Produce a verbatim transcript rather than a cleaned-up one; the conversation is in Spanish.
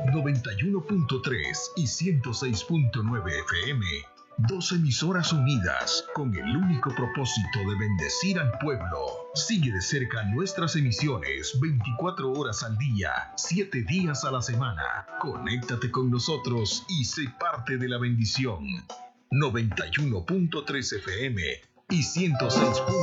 noventa y uno punto tres y ciento seis punto nueve F M. Dos emisoras unidas con el único propósito de bendecir al pueblo. Sigue de cerca nuestras emisiones veinticuatro horas al día, siete días a la semana. Conéctate con nosotros y sé parte de la bendición. noventa y uno punto tres F M y ciento seis.